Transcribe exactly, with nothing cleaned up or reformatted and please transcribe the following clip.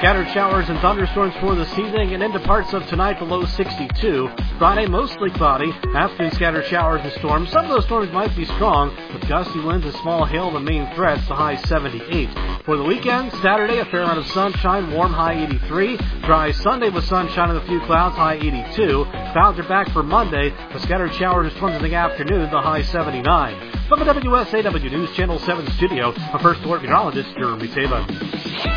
Scattered showers and thunderstorms for this evening and into parts of tonight, the low sixty-two. Friday, mostly cloudy. Afternoon, scattered showers and storms. Some of those storms might be strong, with gusty winds and small hail the main threats, the high seventy-eight. For the weekend, Saturday, a fair amount of sunshine, warm, high eighty-three. Dry Sunday with sunshine and a few clouds, high eighty-two. Clouds are back for Monday, with scattered showers and storms in the afternoon, the high seventy-nine. From the W S A W News Channel seven studio, our first alert meteorologist, Jeremy Taylor.